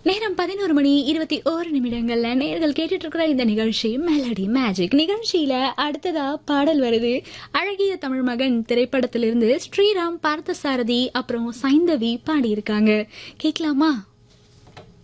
நேரம் 11 மணி 21 நிமிடங்கள்ல நேர்கள் கேட்டுட்டு இருக்கிற இந்த நிகழ்ச்சி மெலடி மேஜிக் நிகழ்ச்சியில அடுத்ததா பாடல் வருது. அழகிய தமிழ் மகன் திரைப்படத்திலிருந்து ஸ்ரீராம், பார்த்தசாரதி அப்புறம் சைந்தவி பாடியிருக்காங்க. கேட்கலாமா?